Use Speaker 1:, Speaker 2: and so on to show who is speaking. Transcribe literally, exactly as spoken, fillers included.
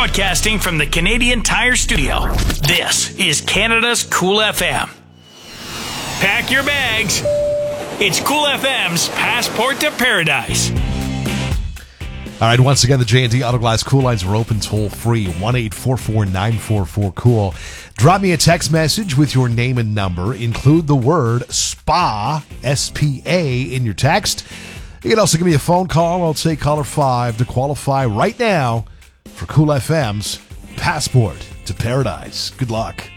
Speaker 1: Broadcasting from the Canadian Tire Studio, this is Canada's Cool F M. Pack your bags. It's Cool F M's Passport to Paradise.
Speaker 2: All right, once again, the J and D Auto Glass Cool lines are open toll-free, one eight four four nine four four cool. Drop me a text message with your name and number. Include the word SPA, S P A, in your text. You can also give me a phone call. I'll say caller five to qualify right now for Cool F M's Passport to Paradise. Good luck.